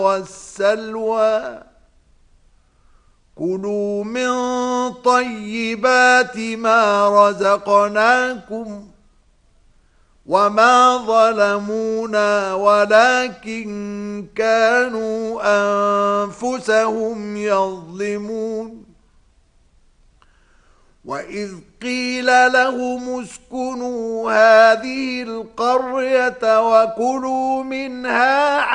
والسلوى كلوا من طيبات ما رزقناكم وما ظلمونا ولكن كانوا أنفسهم يظلمون وإذ قيل لهم اسكنوا هذه القرية وكلوا منها